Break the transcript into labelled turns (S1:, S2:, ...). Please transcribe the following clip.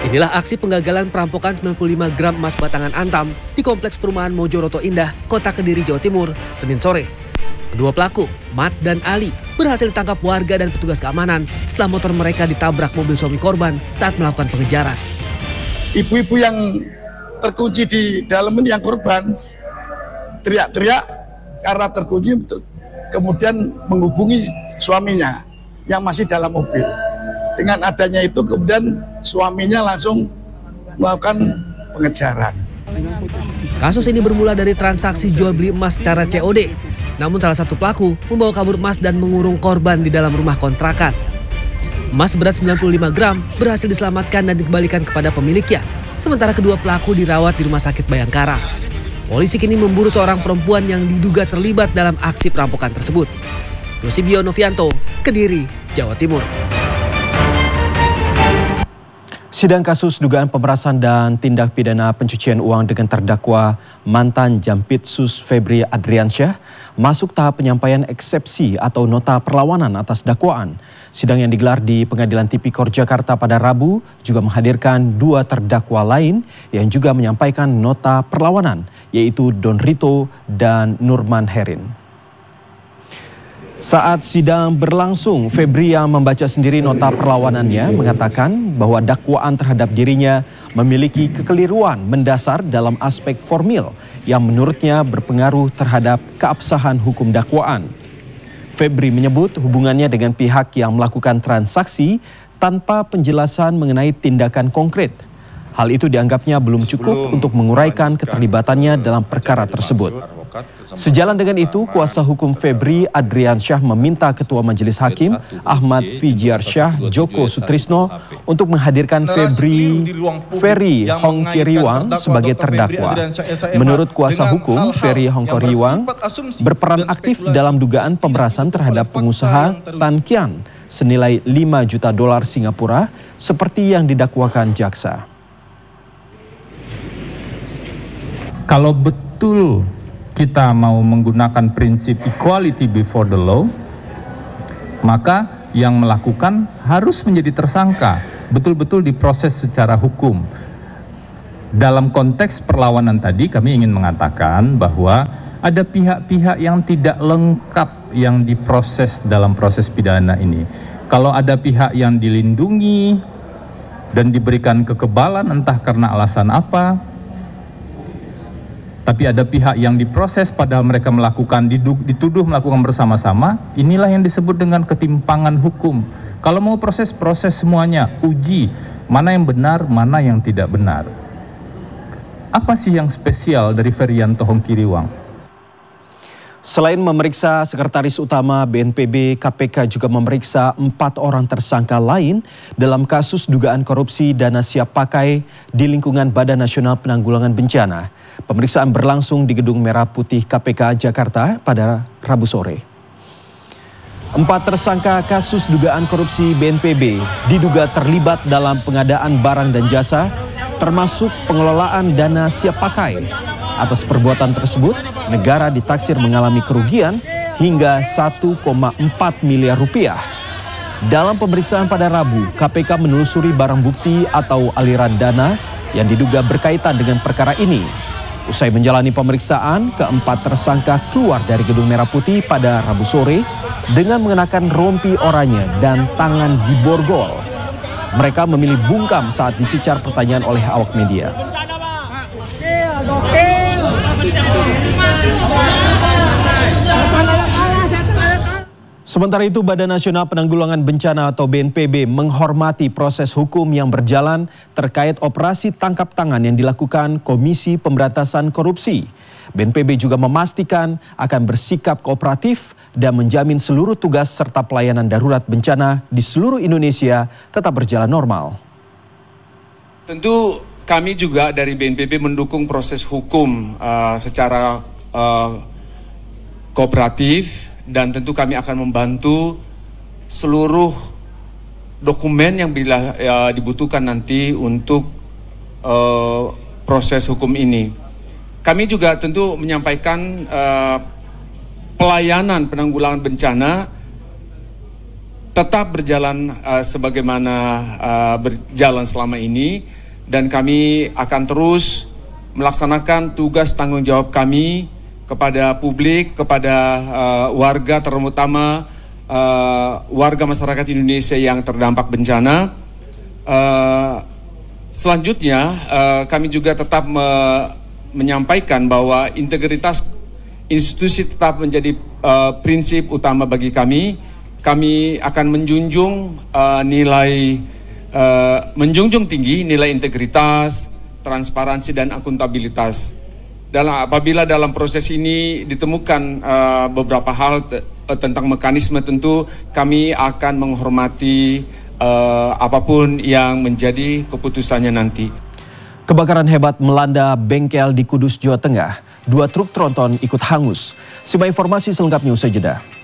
S1: Inilah aksi penggagalan perampokan 95 gram emas batangan Antam di Kompleks Perumahan Mojoroto Indah, Kota Kediri, Jawa Timur, Senin sore. Kedua pelaku, Mat dan Ali, berhasil ditangkap warga dan petugas keamanan setelah motor mereka ditabrak mobil suami korban saat melakukan pengejaran.
S2: Ibu-ibu yang terkunci di dalam ini yang korban teriak-teriak karena terkunci, kemudian menghubungi suaminya yang masih dalam mobil. Dengan adanya itu kemudian suaminya langsung melakukan pengejaran.
S1: Kasus ini bermula dari transaksi jual beli emas secara COD. Namun salah satu pelaku membawa kabur emas dan mengurung korban di dalam rumah kontrakan. Emas berat 95 gram berhasil diselamatkan dan dikembalikan kepada pemiliknya. Sementara kedua pelaku dirawat di Rumah Sakit Bayangkara. Polisi kini memburu seorang perempuan yang diduga terlibat dalam aksi perampokan tersebut. Yosibio Novianto, Kediri, Jawa Timur.
S3: Sidang kasus dugaan pemerasan dan tindak pidana pencucian uang dengan terdakwa mantan Jampitsus Febri Adriansyah masuk tahap penyampaian eksepsi atau nota perlawanan atas dakwaan. Sidang yang digelar di Pengadilan Tipikor Jakarta pada Rabu juga menghadirkan dua terdakwa lain yang juga menyampaikan nota perlawanan, yaitu Don Rito dan Nurman Herin. Saat sidang berlangsung, Febri yang membaca sendiri nota perlawanannya mengatakan bahwa dakwaan terhadap dirinya memiliki kekeliruan mendasar dalam aspek formil yang menurutnya berpengaruh terhadap keabsahan hukum dakwaan. Febri menyebut hubungannya dengan pihak yang melakukan transaksi tanpa penjelasan mengenai tindakan konkret. Hal itu dianggapnya belum cukup untuk menguraikan keterlibatannya dalam perkara tersebut. Sejalan dengan itu, kuasa hukum Febri Adriansyah meminta Ketua Majelis Hakim Ahmad Fijiarsyah Joko Sutrisno untuk menghadirkan Ferry Hongkiriwang sebagai terdakwa. Menurut kuasa hukum, Ferry Hongkiriwang berperan aktif dalam dugaan pemerasan terhadap pengusaha Tan Kian senilai 5 juta dolar Singapura seperti yang didakwakan jaksa.
S4: Kalau betul kita mau menggunakan prinsip equality before the law, maka yang melakukan harus menjadi tersangka, betul-betul diproses secara hukum. Dalam konteks perlawanan tadi kami ingin mengatakan bahwa ada pihak-pihak yang tidak lengkap yang diproses dalam proses pidana ini. Kalau ada pihak yang dilindungi dan diberikan kekebalan entah karena alasan apa, tapi ada pihak yang diproses padahal mereka dituduh melakukan bersama-sama, inilah yang disebut dengan ketimpangan hukum. Kalau mau proses semuanya, uji mana yang benar, mana yang tidak benar. Apa sih yang spesial dari Ferianto Hongkiriwang?
S3: Selain memeriksa Sekretaris Utama BNPB, KPK juga memeriksa 4 orang tersangka lain dalam kasus dugaan korupsi dana siap pakai di lingkungan Badan Nasional Penanggulangan Bencana. Pemeriksaan berlangsung di Gedung Merah Putih KPK Jakarta pada Rabu sore. 4 tersangka kasus dugaan korupsi BNPB diduga terlibat dalam pengadaan barang dan jasa, termasuk pengelolaan dana siap pakai. Atas perbuatan tersebut, negara ditaksir mengalami kerugian hingga 1,4 miliar rupiah. Dalam pemeriksaan pada Rabu, KPK menelusuri barang bukti atau aliran dana yang diduga berkaitan dengan perkara ini. Usai menjalani pemeriksaan, keempat tersangka keluar dari Gedung Merah Putih pada Rabu sore dengan mengenakan rompi oranye dan tangan diborgol. Mereka memilih bungkam saat dicecar pertanyaan oleh awak media. Sementara itu, Badan Nasional Penanggulangan Bencana atau BNPB menghormati proses hukum yang berjalan terkait operasi tangkap tangan yang dilakukan Komisi Pemberantasan Korupsi. BNPB juga memastikan akan bersikap kooperatif dan menjamin seluruh tugas serta pelayanan darurat bencana di seluruh Indonesia tetap berjalan normal.
S5: Tentu kami juga dari BNPB mendukung proses hukum secara kooperatif. Dan tentu kami akan membantu seluruh dokumen yang bila dibutuhkan nanti untuk proses hukum ini. Kami juga tentu menyampaikan pelayanan penanggulangan bencana tetap berjalan sebagaimana berjalan selama ini, dan kami akan terus melaksanakan tugas tanggung jawab kami kepada publik, kepada warga, terutama warga masyarakat Indonesia yang terdampak bencana. Selanjutnya kami juga tetap menyampaikan bahwa integritas institusi tetap menjadi prinsip utama bagi kami. Kami akan menjunjung tinggi nilai integritas, transparansi dan akuntabilitas. Apabila dalam proses ini ditemukan beberapa hal tentang mekanisme, tentu kami akan menghormati apapun yang menjadi keputusannya nanti.
S3: Kebakaran hebat melanda bengkel di Kudus, Jawa Tengah. 2 truk tronton ikut hangus. Simak informasi selengkapnya usai jeda.